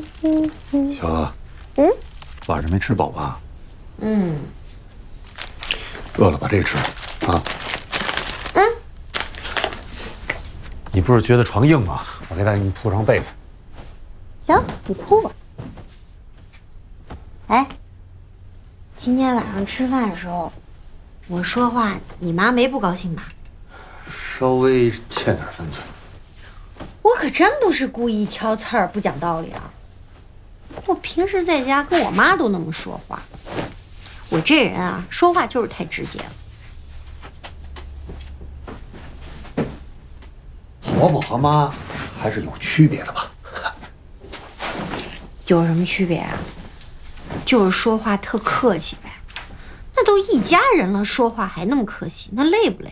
小娥，晚上没吃饱吧？饿了把这个吃了啊。你不是觉得床硬吗？我再给你铺上被子。 行，你铺吧。哎，今天晚上吃饭的时候，我说话，你妈没不高兴吧？ 稍微欠点分寸。 我可真不是故意挑刺儿、不讲道理啊！我平时在家跟我妈都那么说话，我这人啊，说话就是太直接了。 婆婆和妈还是有区别的吧？ 有什么区别啊？就是说话特客气呗。那都一家人了，说话还那么客气，那累不累？